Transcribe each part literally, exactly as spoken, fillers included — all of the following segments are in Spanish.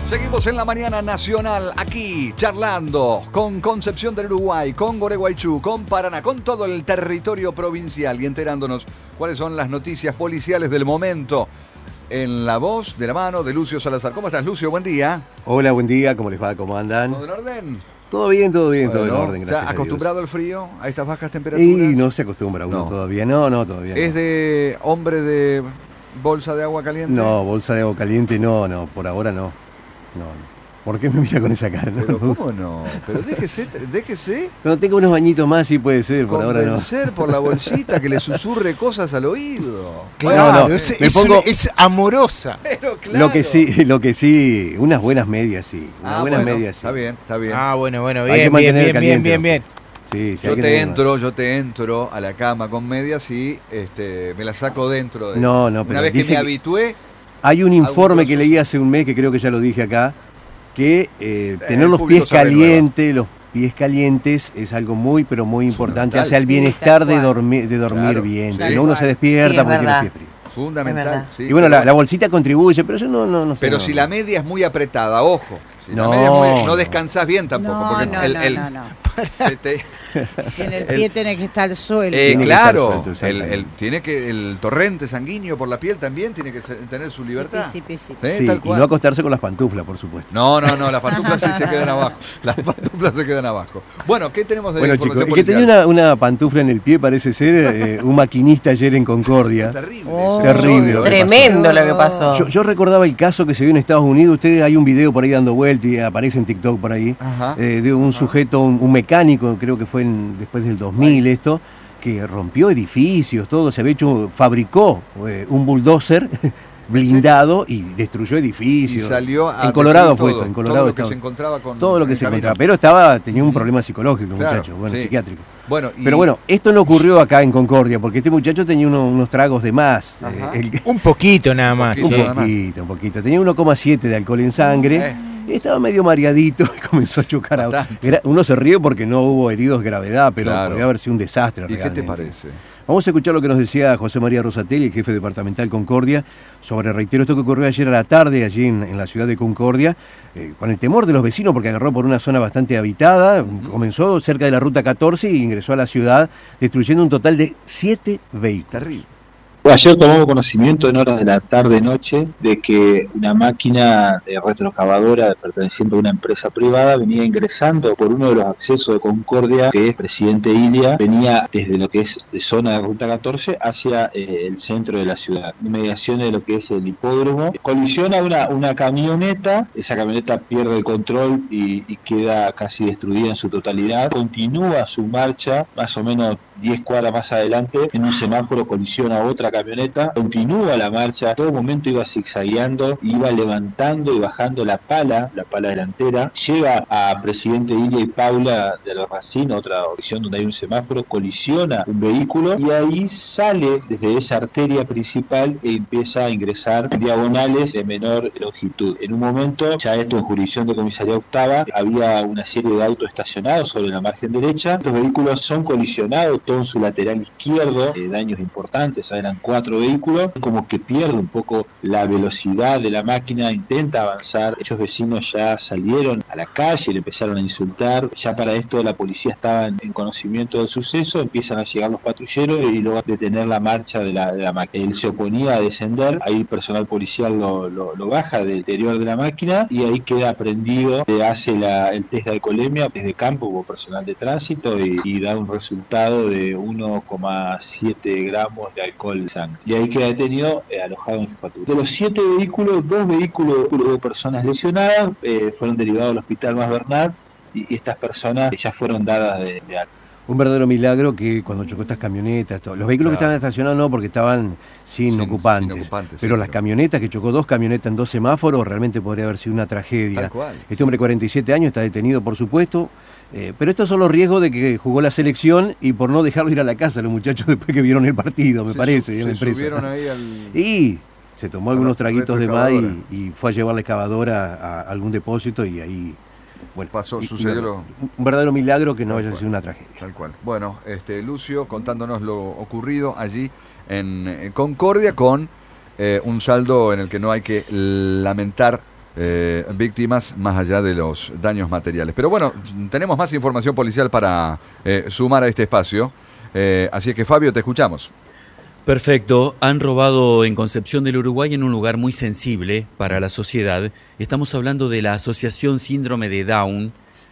Seguimos en la mañana nacional, aquí charlando con Concepción del Uruguay, con Gualeguaychú, con Paraná, con todo el territorio provincial y enterándonos cuáles son las noticias policiales del momento. En la voz, de la mano de Lucio Salazar. ¿Cómo estás, Lucio? Buen día. Hola, buen día. ¿Cómo les va? ¿Cómo andan? ¿Todo en orden? Todo bien, todo bien, Bueno, todo en orden, gracias. ¿Ya acostumbrado al frío, a estas bajas Y temperaturas? no se acostumbra uno No. todavía. No, no, todavía no. ¿Es de hombre de bolsa de agua caliente? No, bolsa de agua caliente, no, no, por ahora no. No, no. ¿Por qué me mira con esa cara? Pero ¿cómo no? Pero déjese, déjese Cuando tenga unos bañitos más sí puede ser, por ahora no. convencer por la bolsita que le susurre cosas al oído. Claro, No, no, es, me es pongo- una- es amorosa. Pero claro. Lo que sí, lo que sí, unas buenas medias sí. Unas Ah, buenas bueno, medias sí. está bien, está bien. Ah, bueno, bueno, Hay que bien, bien, mantener bien, bien, caliente, bien, bien. Sí, sí, Yo hay que te tener- entro, yo te entro a la cama con medias y este, me la saco dentro de No, no, Una pero vez que dice me que- habitué, Hay un informe Algún que leí hace un mes, que creo que ya lo dije acá, que eh, tener el los público pies se renueva. calientes, los pies calientes es algo muy, pero muy importante Fundamental. hacia el Sí, bienestar tal de cual. dormir, de dormir Claro, bien. sí. Si no, uno se despierta Sí, es porque tiene los verdad. pies fríos. fundamental. Es verdad. Sí, Y bueno, pero, la, la bolsita contribuye, pero yo no, no, no sé. pero no, si no. la media es muy apretada, ojo. Si la No, media es muy- no, no. descansás bien tampoco. No, porque no, el, no, el- no, no. se te- Tiene el el- pie tiene que estar suelto. Eh, Tiene que claro, estar suelto, el, exactamente. el- tiene que el torrente sanguíneo por la piel también tiene que ser- tener su libertad. Sí, sí, sí, sí. ¿Sí? Sí, Tal y cual. no acostarse con las pantuflas, por supuesto. No, no, no, las pantuflas sí se quedan abajo. Las pantuflas se quedan abajo. Bueno, ¿qué tenemos de Bueno, chicos, información el que policial? tenía una, una pantufla en el pie parece ser eh, un maquinista ayer en Concordia. Terrible. Oh, ese terrible episodio. lo que Tremendo lo que pasó. Yo, yo recordaba el caso que se dio en Estados Unidos. Ustedes, hay un video por ahí dando vuelta y aparece en TikTok por ahí, Ajá. eh, de un sujeto, un, un mecánico, creo que fue en- después del dos mil esto, que rompió edificios, todo, se había hecho, fabricó eh, un bulldozer blindado y destruyó Y edificios. salió a en Colorado destruir fue todo, esto, en Colorado todo lo que estaba- se encontraba con todo lo que en se camino. encontraba, pero estaba, tenía un Ujú. problema psicológico, el Claro, muchacho, bueno, sí. psiquiátrico. Bueno, y- Pero bueno, esto no ocurrió acá en Concordia, porque este muchacho tenía uno- unos tragos de más. Ajá. eh, el- Un poquito nada más. poquito un che. nada más. poquito, un poquito. Tenía uno coma siete de alcohol en sangre. Eh. Y estaba medio mareadito y comenzó a chocar a Bastante. Era- Uno se ríe porque no hubo heridos de gravedad, pero Claro. podría haber sido un desastre. ¿Y qué te realmente. parece? Vamos a escuchar lo que nos decía José María Rosatelli, el jefe departamental Concordia, sobre, reitero, esto que ocurrió ayer a la tarde allí en, en la ciudad de Concordia, eh, con el temor de los vecinos porque agarró por una zona bastante habitada, comenzó cerca de la ruta catorce y ingresó a la ciudad, destruyendo un total de siete vehículos. Terrible. Ayer tomamos conocimiento en horas de la tarde-noche de que una máquina de retroexcavadora perteneciente a una empresa privada venía ingresando por uno de los accesos de Concordia, que es Presidente Ilia, venía desde lo que es de zona de Ruta catorce hacia eh, el centro de la ciudad, inmediaciones de lo que es el hipódromo. Colisiona una, una camioneta, esa camioneta pierde el control y, y queda casi destruida en su totalidad. Continúa su marcha, más o menos diez cuadras más adelante, en un semáforo colisiona otra camioneta, continúa la marcha, a todo momento iba zigzagueando, iba levantando y bajando la pala, la pala delantera, llega a Presidente Ilia y Paula de los Racines, otra opción donde hay un semáforo, colisiona un vehículo y ahí sale desde esa arteria principal e empieza a ingresar diagonales de menor longitud. En un momento, ya esto en jurisdicción de comisaría octava, había una serie de autos estacionados sobre la margen derecha, estos vehículos son colisionados, todo en su lateral izquierdo, eh, daños importantes, eran cuatro vehículos, como que pierde un poco la velocidad de la máquina, intenta avanzar, ellos vecinos ya salieron a la calle, le empezaron a insultar, ya para esto la policía estaba en, en conocimiento del suceso, empiezan a llegar los patrulleros y luego detener la marcha de la, de la máquina. Él se oponía a descender, ahí el personal policial lo, lo, lo baja del interior de la máquina y ahí queda prendido, le hace la, el test de alcoholemia desde campo como personal de tránsito y, y da un resultado de uno coma siete gramos de alcohol en sangre. Y ahí queda detenido, eh, alojado en jefatura. De los siete vehículos, dos vehículos de personas lesionadas eh, fueron derivados al hospital Mas Bernat y, y estas personas ya fueron dadas de, de alta. Un verdadero milagro que cuando chocó estas camionetas, todo- los vehículos Claro. que estaban estacionados no, porque estaban sin, Sin- ocupantes, sin ocupantes, pero sí, las pero- camionetas, que chocó dos camionetas en dos semáforos, realmente podría haber sido una tragedia. Tal cual. Este hombre de cuarenta y siete años está detenido, por supuesto, eh, pero estos son los riesgos de que jugó la selección y por no dejarlo ir a la casa los muchachos después que vieron el partido, me Se parece, su- en la se empresa. subieron ahí al... Y se tomó algunos la traguitos de más retroexcavadora. y, y fue a llevar la excavadora a, a algún depósito y ahí... Bueno, Pasó, y- y sucedió no- lo- un verdadero milagro que no Tal haya cual. sido una tragedia. Tal cual. Bueno, este Lucio contándonos lo ocurrido allí en, en Concordia con eh, un saldo en el que no hay que lamentar eh, víctimas más allá de los daños materiales. Pero bueno, tenemos más información policial para eh, sumar a este espacio. Eh, así que Fabio, te escuchamos. Perfecto, han robado en Concepción del Uruguay en un lugar muy sensible para la sociedad. Estamos hablando de la Asociación Síndrome de Down.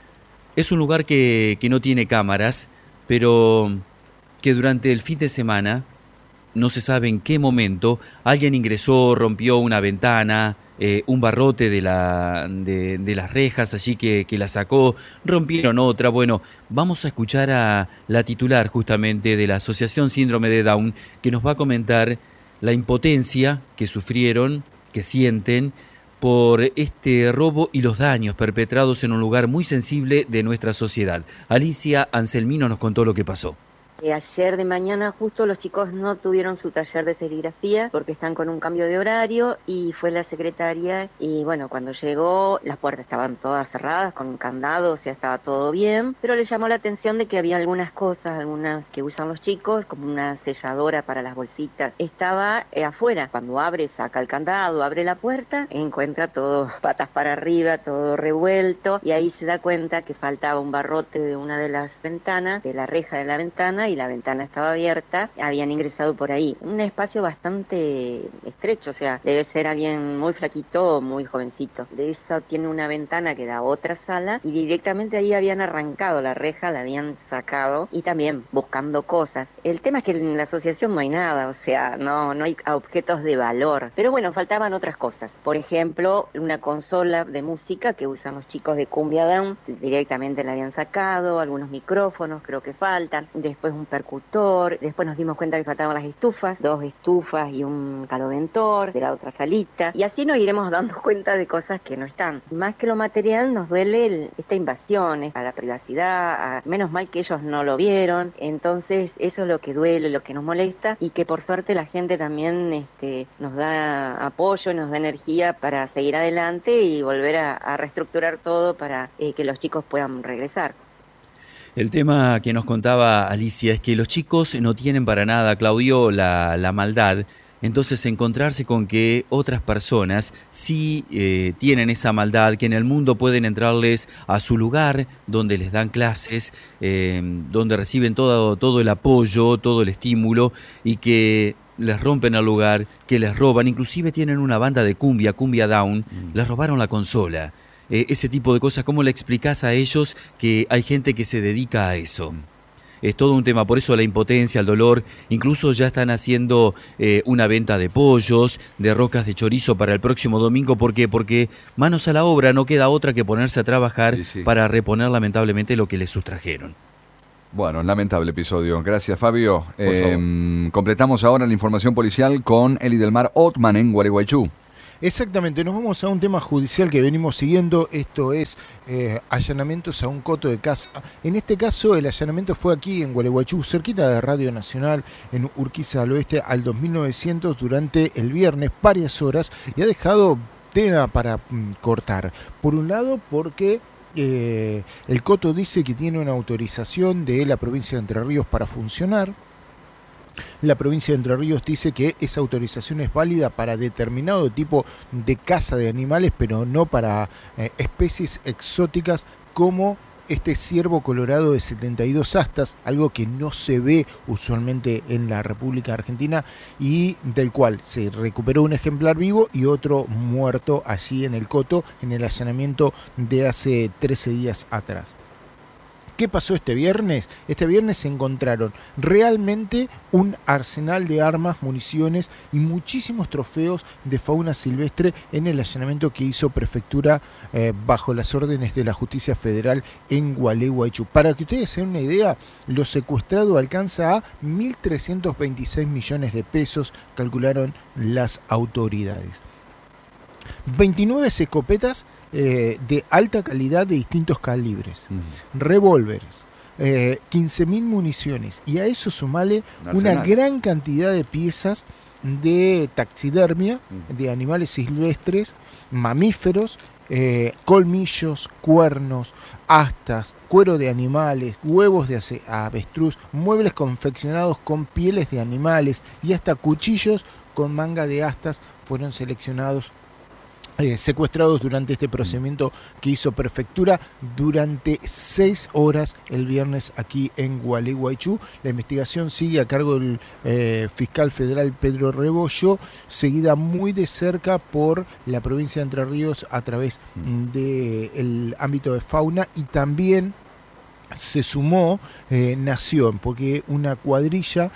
Es un lugar que, que no tiene cámaras, pero que durante el fin de semana, no se sabe en qué momento, alguien ingresó, rompió una ventana, eh, un barrote de, la, de, de las rejas, allí que, que la sacó, rompieron otra. Bueno, vamos a escuchar a la titular justamente de la Asociación Síndrome de Down, que nos va a comentar la impotencia que sufrieron, que sienten por este robo y los daños perpetrados en un lugar muy sensible de nuestra sociedad. Alicia Anselmino nos contó lo que pasó. Ayer de mañana justo los chicos no tuvieron su taller de serigrafía porque están con un cambio de horario y fue la secretaria y bueno, cuando llegó las puertas estaban todas cerradas con un candado, o sea, estaba todo bien, pero le llamó la atención de que había algunas cosas, algunas que usan los chicos, como una selladora para las bolsitas, estaba eh, afuera. Cuando abre, saca el candado, abre la puerta, encuentra todo patas para arriba, todo revuelto, y ahí se da cuenta que faltaba un barrote de una de las ventanas, de la reja de la ventana, y la ventana estaba abierta, habían ingresado por ahí. Un espacio bastante estrecho, o sea, debe ser alguien muy flaquito o muy jovencito. De eso tiene una ventana que da a otra sala y directamente ahí habían arrancado la reja, la habían sacado y también buscando cosas. El tema es que en la asociación no hay nada, o sea, no, no hay objetos de valor. Pero bueno, faltaban otras cosas. Por ejemplo, una consola de música que usan los chicos de Cumbia Down, directamente la habían sacado, algunos micrófonos creo que faltan, después un percutor, después nos dimos cuenta que faltaban las estufas, dos estufas y un caloventor de la otra salita, y así nos iremos dando cuenta de cosas que no están. Más que lo material nos duele el, esta invasión a la privacidad, a, menos mal que ellos no lo vieron, entonces eso es lo que duele, lo que nos molesta, y que por suerte la gente también este, nos da apoyo, nos da energía para seguir adelante y volver a, a reestructurar todo para eh, que los chicos puedan regresar. El tema que nos contaba Alicia es que los chicos no tienen para nada, Claudio, la, la maldad. Entonces encontrarse con que otras personas sí eh, tienen esa maldad, que en el mundo pueden entrarles a su lugar, donde les dan clases, eh, donde reciben todo, todo el apoyo, todo el estímulo, y que les rompen el lugar, que les roban, inclusive tienen una banda de cumbia, Cumbia Down, mm. les robaron la consola. Eh, ese tipo de cosas, ¿cómo le explicás a ellos que hay gente que se dedica a eso? Mm. Es todo un tema, por eso la impotencia, el dolor, incluso ya están haciendo eh, una venta de pollos, de rocas de chorizo para el próximo domingo. ¿Por qué? Porque manos a la obra, no queda otra que ponerse a trabajar sí, sí. para reponer lamentablemente lo que les sustrajeron. Bueno, lamentable episodio. Gracias, Fabio. Eh, completamos ahora la información policial con Eli del Mar Otman en Gualeguaychú. Exactamente, nos vamos a un tema judicial que venimos siguiendo, esto es eh, allanamientos a un coto de casa. En este caso el allanamiento fue aquí en Gualeguaychú, cerquita de Radio Nacional, en Urquiza al Oeste, al dos mil novecientos durante el viernes, varias horas, y ha dejado tela para mm, cortar. Por un lado porque eh, el coto dice que tiene una autorización de la provincia de Entre Ríos para funcionar. La provincia de Entre Ríos dice que esa autorización es válida para determinado tipo de caza de animales, pero no para eh, especies exóticas como este ciervo colorado de setenta y dos astas, algo que no se ve usualmente en la República Argentina y del cual se recuperó un ejemplar vivo y otro muerto allí en el coto en el allanamiento de hace trece días atrás. ¿Qué pasó este viernes? Este viernes se encontraron realmente un arsenal de armas, municiones y muchísimos trofeos de fauna silvestre en el allanamiento que hizo Prefectura eh, bajo las órdenes de la Justicia Federal en Gualeguaychú. Para que ustedes se den una idea, lo secuestrado alcanza a mil trescientos veintiséis millones de pesos, calcularon las autoridades. veintinueve escopetas eh, de alta calidad de distintos calibres, mm. revólveres, eh, quince mil municiones y a eso sumale una gran cantidad de piezas de taxidermia, mm. de animales silvestres, mamíferos, eh, colmillos, cuernos, astas, cuero de animales, huevos de avestruz, muebles confeccionados con pieles de animales y hasta cuchillos con manga de astas fueron seleccionados Eh, secuestrados durante este procedimiento que hizo Prefectura durante seis horas el viernes aquí en Gualeguaychú. La investigación sigue a cargo del eh, fiscal federal Pedro Rebollo, seguida muy de cerca por la provincia de Entre Ríos a través del ámbito de fauna, y también se sumó eh, Nación, porque una cuadrilla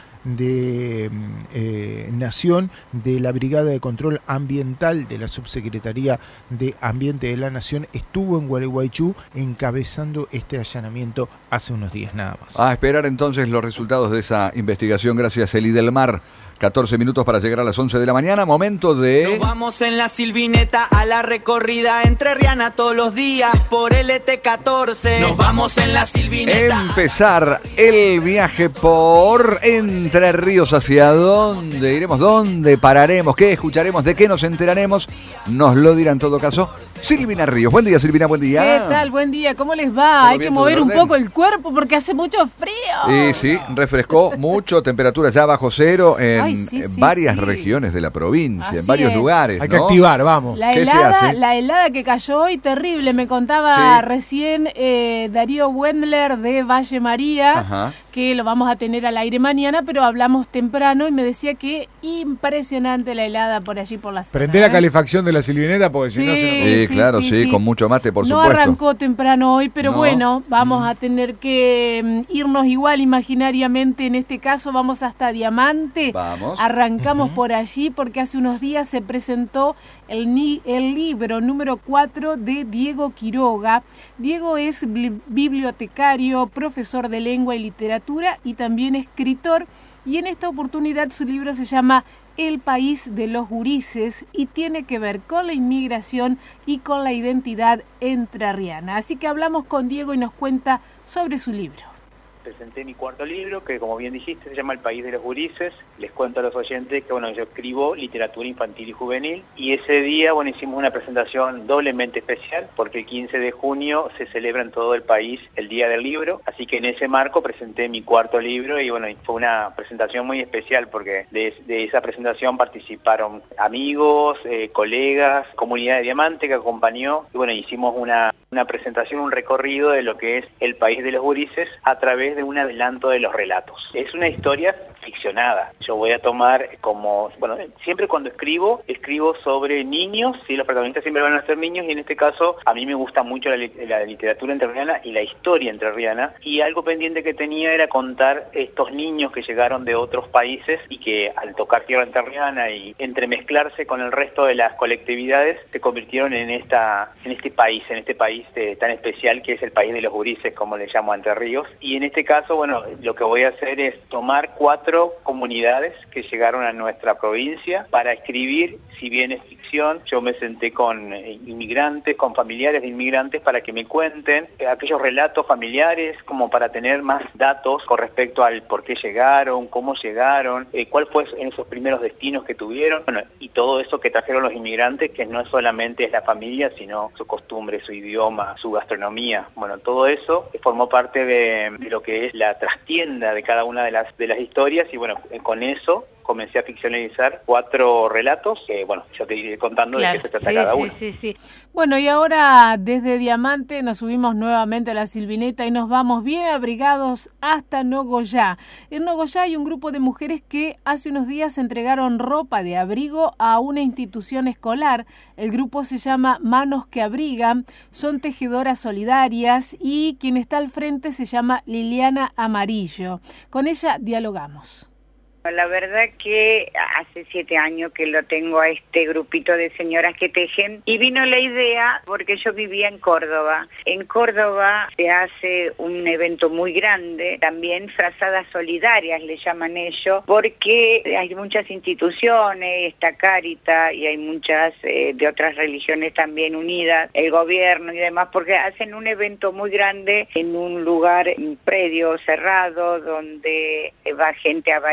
de eh, Nación, de la Brigada de Control Ambiental de la Subsecretaría de Ambiente de la Nación, estuvo en Gualeguaychú encabezando este allanamiento hace unos días nada más. A esperar entonces los resultados de esa investigación. Gracias, Eli del Mar. catorce minutos para llegar a las once de la mañana. Momento de... Nos vamos en la Silvineta a la recorrida entrerriana todos los días por el E T catorce. Nos vamos en la Silvineta. Empezar el viaje por Entre Ríos. ¿Hacia dónde iremos? ¿Dónde pararemos? ¿Qué escucharemos? ¿De qué nos enteraremos? Nos lo dirá en todo caso Silvina Ríos. Buen día, Silvina, buen día. ¿Qué tal? Buen día, ¿cómo les va? Hay que mover un poco el cuerpo porque hace mucho frío. Y sí, refrescó mucho, temperatura ya bajo cero en Ay, sí, sí, varias sí. regiones de la provincia, Así en varios es. lugares. Hay ¿no? que activar, vamos. La ¿Qué se helada, hace? la helada que cayó hoy, terrible. Me contaba Sí. recién eh, Darío Wendler de Valle María, Ajá. que lo vamos a tener al aire mañana, pero hablamos temprano y me decía que impresionante la helada por allí por la zona. Prende la ¿eh? calefacción de la Silvineta porque si no se nos... Sí, sí, claro, sí, sí, sí. con mucho mate, por no supuesto. arrancó temprano hoy, pero No. bueno, vamos a tener que mm, irnos igual imaginariamente. En este caso vamos hasta Diamante. Vamos. Arrancamos por allí porque hace unos días se presentó el, ni, el libro número cuatro de Diego Quiroga. Diego es bli- bibliotecario, profesor de lengua y literatura y también escritor. Y en esta oportunidad su libro se llama El país de los gurises y tiene que ver con la inmigración y con la identidad entrerriana. Así que hablamos con Diego y nos cuenta sobre su libro. Presenté mi cuarto libro, que como bien dijiste se llama El país de los gurises. Les cuento a los oyentes que bueno, yo escribo literatura infantil y juvenil, y ese día bueno, hicimos una presentación doblemente especial porque el quince de junio se celebra en todo el país el Día del Libro, así que en ese marco presenté mi cuarto libro y bueno, fue una presentación muy especial porque de, de esa presentación participaron amigos, eh, colegas, comunidad de Diamante que acompañó, y bueno, hicimos una, una presentación, un recorrido de lo que es el país de los gurises a través de un adelanto de los relatos. Es una historia ficcionada. Yo voy a tomar como, bueno, siempre cuando escribo, escribo sobre niños, sí, los protagonistas siempre van a ser niños, y en este caso a mí me gusta mucho la, la literatura entrerriana y la historia entrerriana, y algo pendiente que tenía era contar estos niños que llegaron de otros países y que al tocar tierra entrerriana y entremezclarse con el resto de las colectividades se convirtieron en esta, en este país, en este país eh, tan especial que es el país de los gurises, como le llamo a Entre Ríos. Y en este caso, bueno, lo que voy a hacer es tomar cuatro comunidades que llegaron a nuestra provincia para escribir, si bien es ficción, yo me senté con inmigrantes, con familiares de inmigrantes para que me cuenten aquellos relatos familiares, como para tener más datos con respecto al por qué llegaron, cómo llegaron, eh, cuál fue en esos primeros destinos que tuvieron, bueno, y todo eso que trajeron los inmigrantes, que no solamente es la familia, sino su costumbre, su idioma, su gastronomía. Bueno, todo eso formó parte de, de lo que es la trastienda de cada una de las de las historias, y bueno, con eso comencé a ficcionalizar cuatro relatos que, bueno, yo te iré contando Claro, de qué se trata sí, cada sí, uno. Sí, sí. Bueno, y ahora desde Diamante nos subimos nuevamente a la Silvineta y nos vamos bien abrigados hasta Nogoyá. En Nogoyá hay un grupo de mujeres que hace unos días entregaron ropa de abrigo a una institución escolar. El grupo se llama Manos que Abrigan, son tejedoras solidarias y quien está al frente se llama Liliana Amarillo. Con ella dialogamos. La verdad que hace siete años que lo tengo a este grupito de señoras que tejen, y vino la idea porque yo vivía en Córdoba. En Córdoba se hace un evento muy grande, también frazadas solidarias le llaman ellos, porque hay muchas instituciones, está Cáritas y hay muchas eh, de otras religiones también unidas, el gobierno y demás, porque hacen un evento muy grande en un lugar, un predio cerrado, donde va gente a bailar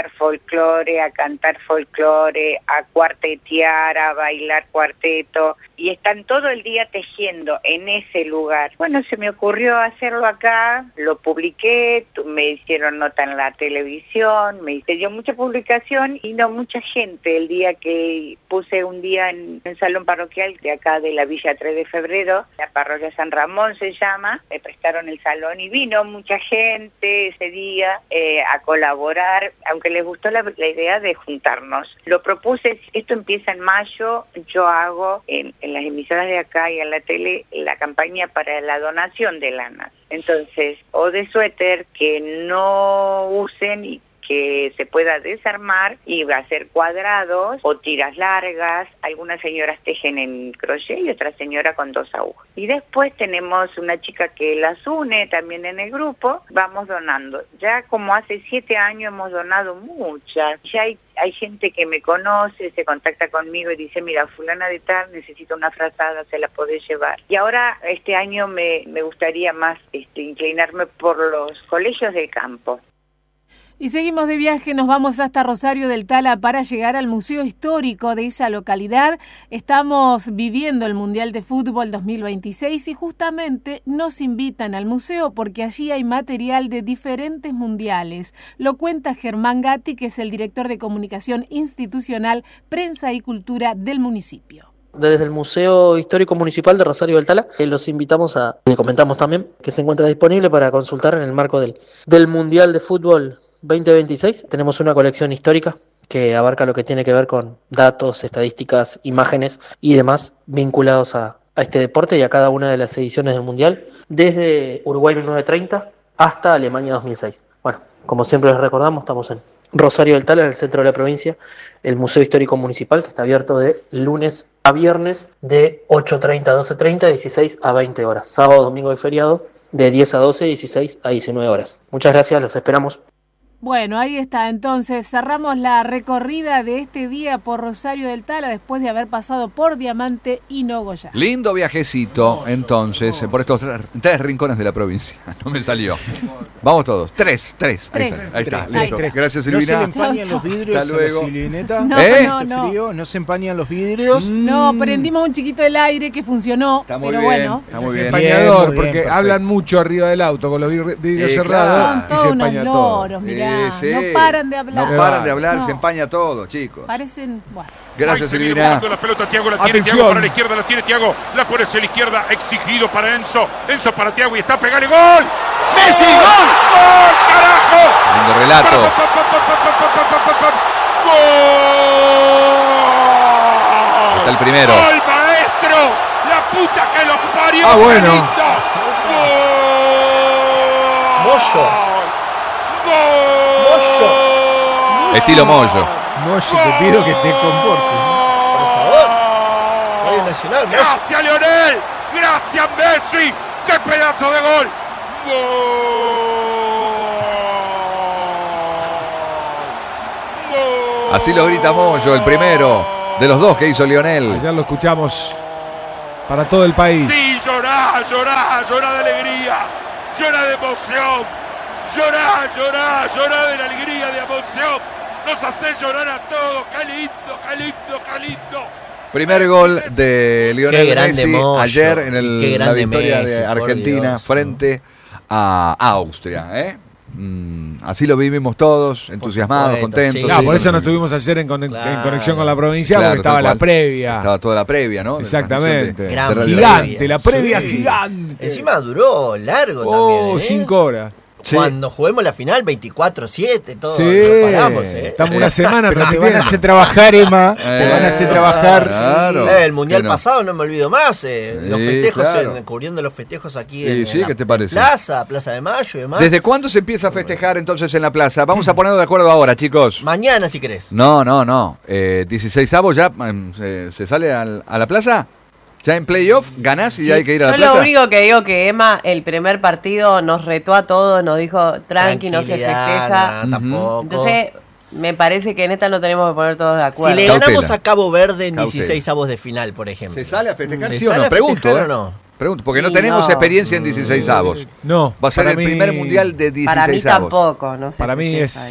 bailar folclore, a cantar folclore, a cuartetear, a bailar cuarteto, y están todo el día tejiendo en ese lugar. Bueno, se me ocurrió hacerlo acá, lo publiqué, me hicieron nota en la televisión, me dio mucha publicación y no mucha gente. El día que puse un día en el salón parroquial de acá de la Villa tres de febrero, la parroquia San Ramón se llama, me prestaron el salón y vino mucha gente ese día eh, a colaborar, aunque les gustó la, la idea de juntarnos. Lo propuse, esto empieza en mayo, yo hago en, en las emisoras de acá y en la tele la campaña para la donación de lanas. Entonces, o de suéter que no usen y que se pueda desarmar y va a hacer cuadrados o tiras largas. Algunas señoras tejen en crochet y otra señora con dos agujas. Y después tenemos una chica que las une también en el grupo. Vamos donando. Ya como hace siete años hemos donado muchas. Ya hay, hay gente que me conoce, se contacta conmigo y dice, mira, fulana de tal necesita una frazada, se la podés llevar. Y ahora este año me, me gustaría más este, inclinarme por los colegios del campo. Y seguimos de viaje, nos vamos hasta Rosario del Tala para llegar al Museo Histórico de esa localidad. Estamos viviendo el Mundial de Fútbol dos mil veintiséis y justamente nos invitan al museo porque allí hay material de diferentes mundiales. Lo cuenta Germán Gatti, que es el director de Comunicación Institucional, Prensa y Cultura del municipio. Desde el Museo Histórico Municipal de Rosario del Tala, eh, los invitamos a, le comentamos también, que se encuentra disponible para consultar en el marco del, del Mundial de Fútbol veinte veintiséis. Tenemos una colección histórica que abarca lo que tiene que ver con datos, estadísticas, imágenes y demás vinculados a, a este deporte y a cada una de las ediciones del Mundial, desde Uruguay mil novecientos treinta hasta Alemania dos mil seis. Bueno, como siempre les recordamos, estamos en Rosario del Tala, en el centro de la provincia, el Museo Histórico Municipal, que está abierto de lunes a viernes de ocho treinta a doce treinta, dieciséis a veinte horas. Sábado, domingo y feriado de diez a doce, dieciséis a diecinueve horas. Muchas gracias, los esperamos. Bueno, ahí está. Entonces, cerramos la recorrida de este día por Rosario del Tala después de haber pasado por Diamante y Nogoyá. Lindo viajecito, entonces, por estos tres, tres rincones de la provincia. No me salió. Vamos todos. Tres, tres. Tres. Ahí está, ahí está, Tres, listo. tres. Gracias, Silvina. ¿No se le empañan los vidrios Hasta luego. a la Silvineta? No, ¿Eh? no, no. Frío, ¿no se empañan los vidrios? No, prendimos un chiquito el aire que funcionó, Está muy pero bien, bueno. está muy Es bien. empañador, Bien, muy porque bien, perfecto. hablan mucho arriba del auto con los vidrios vidrios Eh, cerrados claro. y se Son todos empaña unos todo. loros, mirá. Sí, sí. No paran de hablar. No paran de hablar, No. se empaña todo, chicos. Parecen, bueno. Gracias, Ahí se viene Silvina. jugando la pelota, Thiago la tiene, Atención. Thiago para la izquierda, la tiene Thiago, la pone hacia la izquierda, exigido para Enzo, Enzo para Thiago y está, pegale, ¡gol! ¡Messi, gol! ¡Gol, carajo! Lindo relato. ¡Gol! Está el primero. ¡Gol, maestro! ¡La puta que los parió! Ah, bueno. ¡Qué lindo! ¡Gol! Moyo. ¡Gol! Estilo Moyo. Moyo, te pido que te comportes. Por favor. Radio Nacional, Moyo. ¡Gracias, Lionel! ¡Gracias, Messi! ¡Qué pedazo de gol! ¡Gol! Así lo grita Moyo, el primero de los dos que hizo Lionel. Ayer lo escuchamos para todo el país. Sí, llorá, llorá, llorá de alegría, llorá de emoción, llorá, llorá, llorá de la alegría, de emoción. Nos hace llorar a todos, qué lindo, qué lindo, qué lindo. Primer gol de Lionel Qué grande Messi Moyo, ayer en el- qué la grande victoria Messi, de por Argentina Dios. frente a Austria. ¿eh? Mm, así lo vivimos todos, entusiasmados, supuesto, contentos. sí. No, por Sí. eso no estuvimos ayer en, con- Claro. en conexión con la provincia, Claro, porque estaba tal la cual. previa. Estaba toda la previa, ¿no? De Exactamente. transmisión de- Gran de Radio Gigante, Nacional. la previa Sí. gigante. Encima duró largo Oh, también, ¿eh? cinco horas. Sí. Cuando juguemos la final, veinticuatro siete, todo Sí, lo paramos, ¿eh? estamos una semana Pero te van a transmitiendo. hacer trabajar, Emma. Te Eh, van a hacer trabajar. Claro. Eh, el mundial Que no. pasado no me olvido más, eh, los Sí, festejos, claro. en- cubriendo los festejos aquí Sí, en, sí, en la ¿qué te parece? plaza, Plaza de Mayo y demás. ¿Desde cuándo se empieza a festejar entonces en la plaza? Vamos a ponernos de acuerdo ahora, chicos. Mañana, si querés. No, no, no. Eh, dieciseisavo ya mm, se, se sale al- a la plaza. Ya en playoff ganás y Sí. hay que ir a la Yo plaza. lo único que digo que Emma, el primer partido nos retó a todos, nos dijo tranqui, no se Tranquilidad, festeja. nada, tampoco. Entonces, me parece que en esta no tenemos que poner todos de Si acuerdo. le Cautela. ganamos a Cabo Verde en Cautela. dieciséis avos de final, por ejemplo. ¿Se sale a festejar? ¿Se ¿Sí o sale no? a Pregunto, festejar ¿eh? o no? Pregunto, porque no Sí, tenemos no. experiencia en dieciseis avos. No. Va a ser para el mí- primer mundial de dieciséis Para mí avos. tampoco, no sé. Para mí es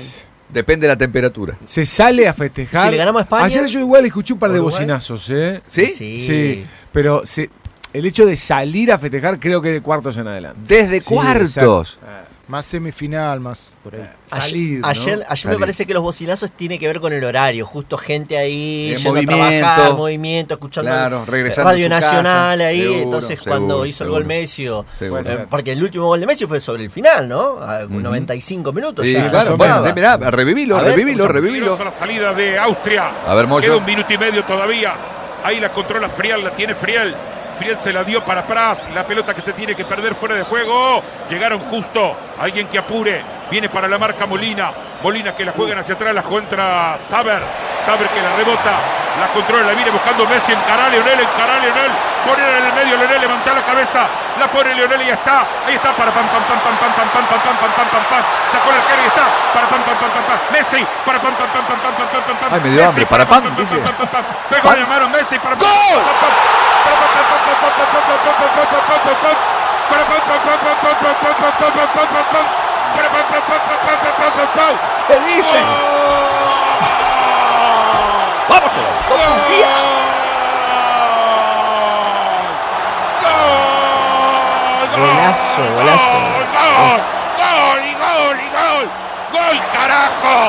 Depende de la temperatura. Se sale a festejar. Si le ganamos a España. Ayer yo igual escuché un par de Uruguay. bocinazos, ¿eh? ¿Sí? Sí. Sí. Pero se, el hecho de salir a festejar creo que de cuartos en adelante. Desde Sí, cuartos. Más semifinal, más por ahí. Salir, ¿no? Ayer, ayer Salir. me parece que los bocinazos tiene que ver con el horario, justo gente ahí, En yendo movimiento. a trabajar, movimiento, escuchando Claro, regresando Radio a su casa. Nacional ahí, Seguro, entonces seguro, cuando hizo el gol seguro. Messi, o- Seguro. eh, porque el último gol de Messi fue sobre el final, ¿no? A noventa y cinco minutos. Sí, ya. claro. Ya Bueno, estaba. mirá, revivilo, A ver, revivilo, escuchamos. revivilo. La salida de Austria. A ver, Moyo. Queda un minuto y medio todavía. Ahí la controla Friel, la tiene Friel. Friel se la dio para Pras. La pelota que se tiene que perder fuera de juego. Llegaron justo. Alguien que apure. Viene para la marca Molina. Molina que la juegan hacia atrás. La contra Saber. Saber que la rebota. La controla. La viene buscando Messi. Encará a Lionel. Encará a Lionel. Poner en el medio Lionel. Levanta la cabeza. La pone Lionel y ya está. Ahí está. Para pam pam pam pam pam pam pam pam pam pam pam pam pam. Sacó el arquero y está. Para pam pam pam pam pam. Messi. Para pam pam pam pam pam pam pam pam. Ay, me dio Messi, hambre. Para pam, dice. Pegó en la mano Messi. Para ¡gol! ¿Qué dicen? ¡Vamos todos! ¡Con Turquía! Golazo, golazo. ¡Gol! ¡Gol! ¡Y gol! ¡Y gol! ¡Gol, carajo!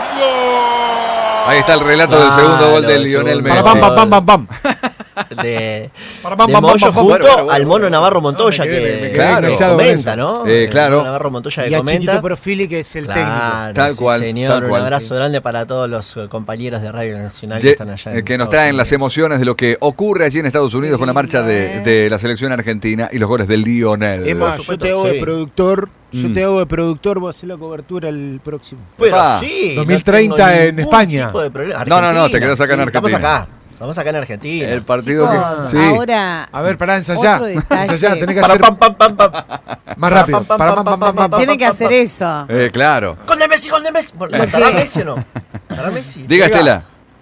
¡Gol! Ahí está el relato del Ah, segundo gol lo de del Lionel segundo. Messi. Pam, pam, pam, pam, pam. De, Para, pam, de pam, pam, Moyo pam, pam. junto Bueno, bueno, bueno, al mono bueno. Navarro Montoya No, me quedé- que, me quedé que enganchado con comenta, eso. ¿no? Eh, El claro. mono Navarro Montoya que Y a comenta. Chiquito Profili, que es el técnico. Claro, Tal sí, cual, señor. tal cual. Un abrazo grande para todos los eh, compañeros de Radio Nacional que Ye- están allá. eh, en que nos Estados traen las Unidos. emociones de lo que ocurre allí en Estados Unidos con la marcha de, de la selección argentina y los goles de Lionel. Es más, Por yo supuesto, te hago de sí. productor, yo Mm. te hago de productor, voy a hacer la cobertura el próximo. Pero Papá. sí. dos mil treinta no tengo en ningún España. tipo de problema. No, no, no, te Argentina, quedás acá en sí, Estamos Argentina. acá. Estamos acá en Argentina. El partido Chicos, que. Sí. ahora A ver, pará, ensayá. Otro detalle. Ensayá, tenés que Para hacer pam pam pam pam. más rápido. pam, pam, Para, pam, pam, pam, pam, pam. tienen que hacer eso. Eh, claro. Gol de Messi, gol de Messi. Bueno, ¿Estará Messi o no? ¿Estará Messi? Diga, Estela.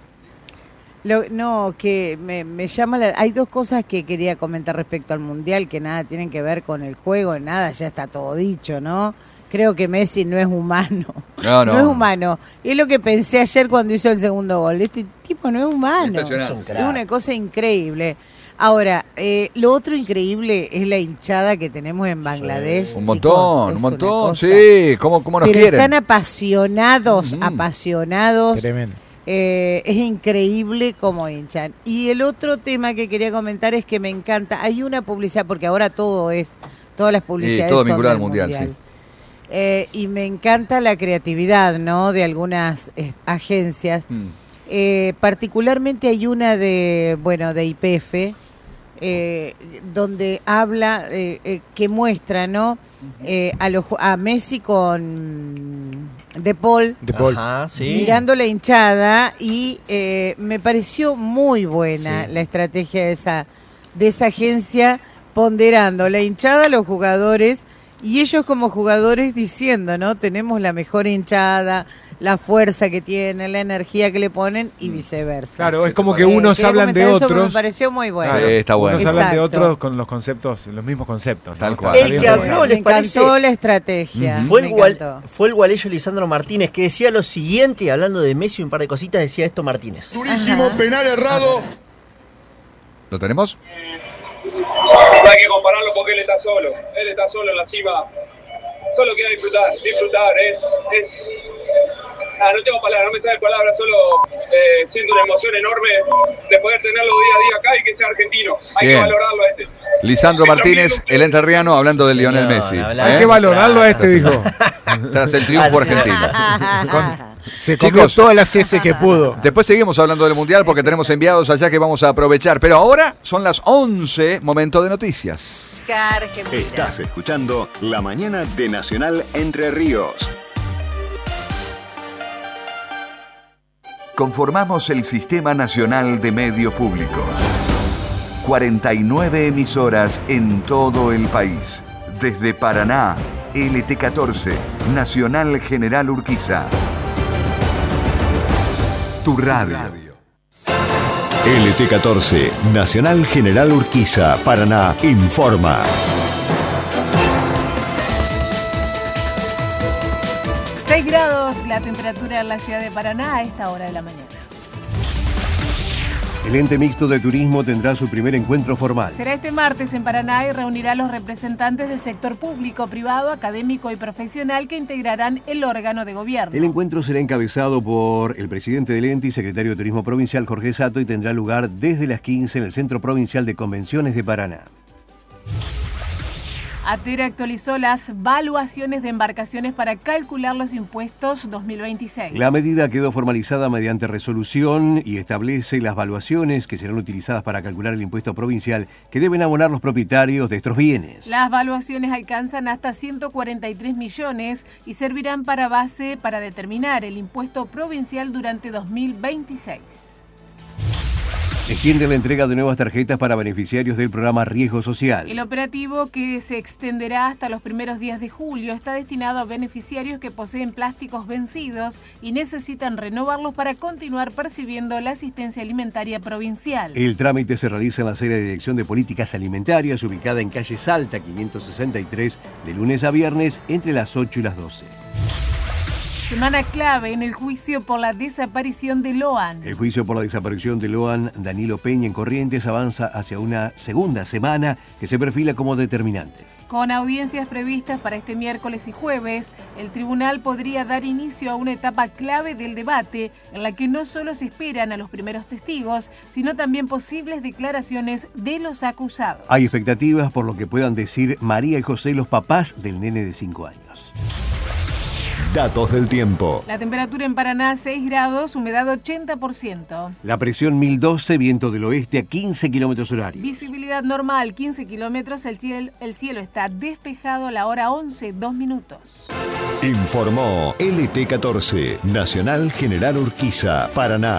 Lo- no, que me, me llama la... Hay dos cosas que quería comentar respecto al Mundial, que nada tienen que ver con el juego, nada, ya está todo dicho, ¿no? Creo que Messi no es humano. No, no. es humano. Es lo que pensé ayer cuando hizo el segundo gol. Este tipo no es humano. Impresionante. Es un crack. Es una cosa increíble. Ahora, eh, lo otro increíble es la hinchada que tenemos en Bangladesh. Un chicos. montón, Es un una montón. cosa. Sí, ¿cómo, cómo nos Pero quieren? están apasionados, Ujú. apasionados. Tremendo. Eh, es increíble cómo hinchan. Y el otro tema que quería comentar es que me encanta. Hay una publicidad, porque ahora todo es, todas las publicidades todo son vinculado del al Mundial, Mundial. Eh, y me encanta la creatividad, ¿no? De algunas eh, agencias. Mm. Eh, particularmente hay una de, bueno, de Y P F, eh, donde habla, eh, eh, que muestra, ¿no? Eh, a, los ju- a Messi con De Paul, De Paul. Ajá, sí. mirando la hinchada, y eh, me pareció muy buena la estrategia de esa, de esa agencia, ponderando la hinchada, los jugadores, y ellos como jugadores diciendo, ¿no? Tenemos la mejor hinchada, la fuerza que tienen, la energía que le ponen, y viceversa. Claro, es como que Eh, unos quería hablan de comentar eso porque otros. Me pareció muy bueno. Ah, eh, está bueno. Unos hablan de Exacto. otros con los conceptos, los mismos conceptos. ¿no? Tal Está- cual. está El bien que pensado. habló, Me ¿les parece? encantó la estrategia. Fue el, me gual- encantó. fue el gualeyo Lisandro Martínez que decía lo siguiente, hablando de Messi, un par de cositas, decía esto Martínez. Durísimo, penal errado. ¿Lo tenemos? No hay que compararlo porque él está solo. Él está solo en la cima. Solo queda disfrutar, disfrutar. Es, es. Ah, no tengo palabras, no me sale palabras. Solo eh, siento una emoción enorme de poder tenerlo día a día acá y que sea argentino. Hay Bien. que valorarlo a este. Lisandro Martínez, el entrerriano, hablando de Lionel Señor, Messi. habla- Hay ¿eh? que valorarlo a este, dijo. Tras el triunfo Así. argentino. Se comió Chicos, todas las S que pudo. después seguimos hablando del Mundial porque tenemos enviados allá que vamos a aprovechar. Pero ahora son las once, momento de noticias. Argentina. Estás escuchando La Mañana de Nacional Entre Ríos. Conformamos el Sistema Nacional de Medios Públicos. cuarenta y nueve emisoras en todo el país. Desde Paraná, L T catorce, Nacional General Urquiza. Tu radio. L T catorce, Nacional General Urquiza, Paraná, informa. Seis grados la temperatura en la ciudad de Paraná a esta hora de la mañana. El ente mixto de turismo tendrá su primer encuentro formal. Será este martes en Paraná y reunirá a los representantes del sector público, privado, académico y profesional que integrarán el órgano de gobierno. El encuentro será encabezado por el presidente del ente y secretario de Turismo Provincial, Jorge Sato, y tendrá lugar desde las quince en el Centro Provincial de Convenciones de Paraná. ATER actualizó las valuaciones de embarcaciones para calcular los impuestos dos mil veintiséis. La medida quedó formalizada mediante resolución y establece las valuaciones que serán utilizadas para calcular el impuesto provincial que deben abonar los propietarios de estos bienes. Las valuaciones alcanzan hasta ciento cuarenta y tres millones y servirán para base para determinar el impuesto provincial durante dos mil veintiséis. Extiende la entrega de nuevas tarjetas para beneficiarios del programa Riesgo Social. El operativo, que se extenderá hasta los primeros días de julio, está destinado a beneficiarios que poseen plásticos vencidos y necesitan renovarlos para continuar percibiendo la asistencia alimentaria provincial. El trámite se realiza en la sede de Dirección de Políticas Alimentarias, ubicada en calle Salta quinientos sesenta y tres, de lunes a viernes, entre las ocho y las doce. Semana clave en el juicio por la desaparición de Loan. El juicio por la desaparición de Loan Danilo Peña en Corrientes avanza hacia una segunda semana que se perfila como determinante. Con audiencias previstas para este miércoles y jueves, el tribunal podría dar inicio a una etapa clave del debate en la que no solo se esperan a los primeros testigos, sino también posibles declaraciones de los acusados. Hay expectativas por lo que puedan decir María y José, los papás del nene de cinco años. Datos del tiempo. La temperatura en Paraná seis grados, humedad ochenta por ciento. La presión mil doce, viento del oeste a quince kilómetros horarios. Visibilidad normal quince kilómetros, el cielo, el cielo está despejado a la hora once, dos minutos. Informó L T catorce, Nacional General Urquiza, Paraná.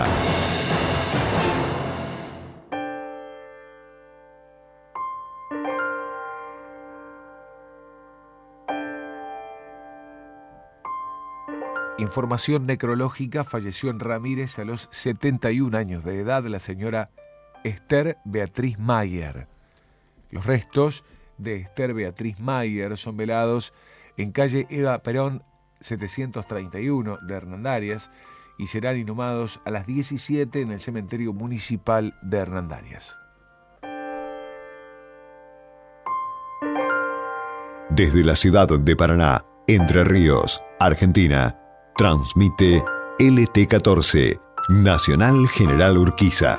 Información necrológica: falleció en Ramírez a los setenta y un años de edad la señora Esther Beatriz Mayer. Los restos de Esther Beatriz Mayer son velados en calle Eva Perón setecientos treinta y uno de Hernandarias y serán inhumados a las diecisiete en el cementerio municipal de Hernandarias. Desde la ciudad de Paraná, Entre Ríos, Argentina, transmite L T catorce, Nacional General Urquiza.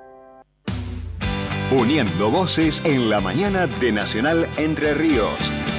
Uniendo voces en la mañana de Nacional Entre Ríos.